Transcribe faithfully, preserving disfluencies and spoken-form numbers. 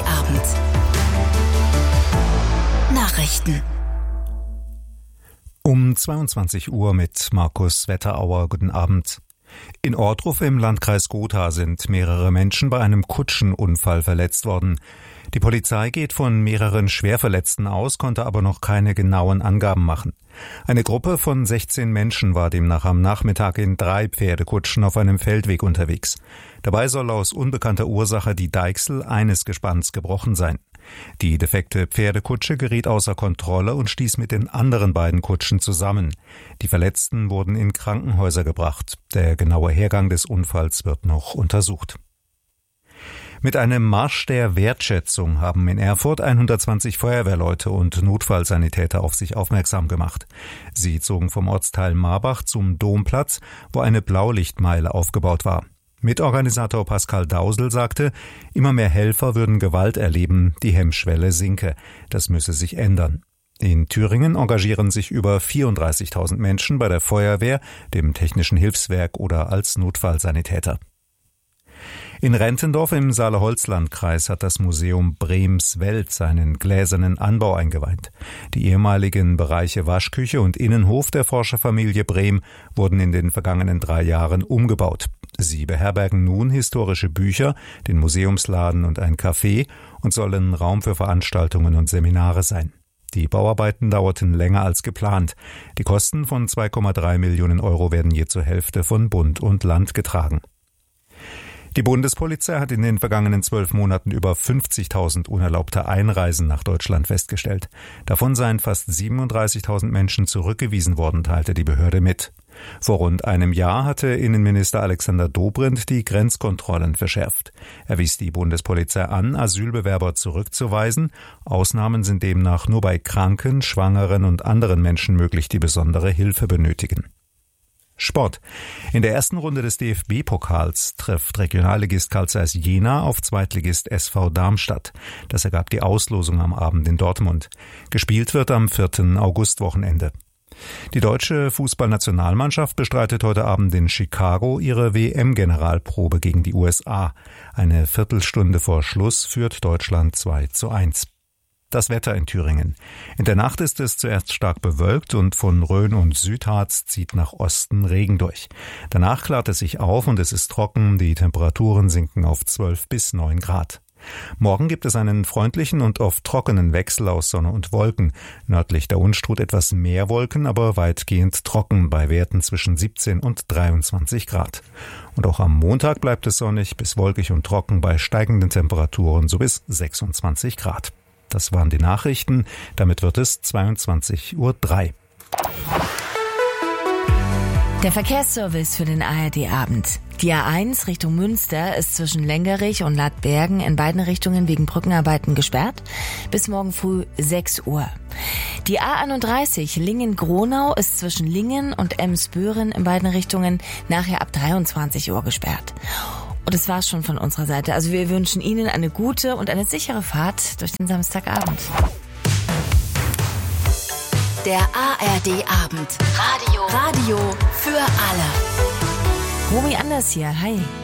Abend. Nachrichten. Um zweiundzwanzig Uhr mit Markus Wetterauer. Guten Abend. In Ohrdruf im Landkreis Gotha sind mehrere Menschen bei einem Kutschenunfall verletzt worden. Die Polizei geht von mehreren Schwerverletzten aus, konnte aber noch keine genauen Angaben machen. Eine Gruppe von sechzehn Menschen war demnach am Nachmittag in drei Pferdekutschen auf einem Feldweg unterwegs. Dabei soll aus unbekannter Ursache die Deichsel eines Gespanns gebrochen sein. Die defekte Pferdekutsche geriet außer Kontrolle und stieß mit den anderen beiden Kutschen zusammen. Die Verletzten wurden in Krankenhäuser gebracht. Der genaue Hergang des Unfalls wird noch untersucht. Mit einem Marsch der Wertschätzung haben in Erfurt hundertzwanzig Feuerwehrleute und Notfallsanitäter auf sich aufmerksam gemacht. Sie zogen vom Ortsteil Marbach zum Domplatz, wo eine Blaulichtmeile aufgebaut war. Mitorganisator Pascal Dausel sagte, immer mehr Helfer würden Gewalt erleben, die Hemmschwelle sinke. Das müsse sich ändern. In Thüringen engagieren sich über vierunddreißigtausend Menschen bei der Feuerwehr, dem Technischen Hilfswerk oder als Notfallsanitäter. In Rentendorf im Saale-Holzland-Kreis hat das Museum Brems Welt seinen gläsernen Anbau eingeweiht. Die ehemaligen Bereiche Waschküche und Innenhof der Forscherfamilie Brehm wurden in den vergangenen drei Jahren umgebaut. Sie beherbergen nun historische Bücher, den Museumsladen und ein Café und sollen Raum für Veranstaltungen und Seminare sein. Die Bauarbeiten dauerten länger als geplant. Die Kosten von zwei Komma drei Millionen Euro werden je zur Hälfte von Bund und Land getragen. Die Bundespolizei hat in den vergangenen zwölf Monaten über fünfzigtausend unerlaubte Einreisen nach Deutschland festgestellt. Davon seien fast siebenunddreißigtausend Menschen zurückgewiesen worden, teilte die Behörde mit. Vor rund einem Jahr hatte Innenminister Alexander Dobrindt die Grenzkontrollen verschärft. Er wies die Bundespolizei an, Asylbewerber zurückzuweisen. Ausnahmen sind demnach nur bei Kranken, Schwangeren und anderen Menschen möglich, die besondere Hilfe benötigen. Sport. In der ersten Runde des D F B-Pokals trifft Regionalligist Carl Zeiss Jena auf Zweitligist S V Darmstadt. Das ergab die Auslosung am Abend in Dortmund. Gespielt wird am vierten Augustwochenende. Die deutsche Fußballnationalmannschaft bestreitet heute Abend in Chicago ihre W M-Generalprobe gegen die U S A. Eine Viertelstunde vor Schluss führt Deutschland zwei zu eins. Das Wetter in Thüringen. In der Nacht ist es zuerst stark bewölkt und von Rhön und Südharz zieht nach Osten Regen durch. Danach klart es sich auf und es ist trocken, die Temperaturen sinken auf zwölf bis neun Grad. Morgen gibt es einen freundlichen und oft trockenen Wechsel aus Sonne und Wolken. Nördlich der Unstrut etwas mehr Wolken, aber weitgehend trocken bei Werten zwischen siebzehn und dreiundzwanzig Grad. Und auch am Montag bleibt es sonnig bis wolkig und trocken bei steigenden Temperaturen so bis sechsundzwanzig Grad. Das waren die Nachrichten. Damit wird es zweiundzwanzig Uhr drei. Der Verkehrsservice für den A R D-Abend. Die A eins Richtung Münster ist zwischen Lengerich und Ladbergen in beiden Richtungen wegen Brückenarbeiten gesperrt. Bis morgen früh sechs Uhr. Die A einunddreißig Lingen-Gronau ist zwischen Lingen und Emsbüren in beiden Richtungen nachher ab dreiundzwanzig Uhr gesperrt. Und das war's schon von unserer Seite. Also wir wünschen Ihnen eine gute und eine sichere Fahrt durch den Samstagabend. Der A R D-Abend. Radio. Radio für alle. Romy Anders hier. Hi.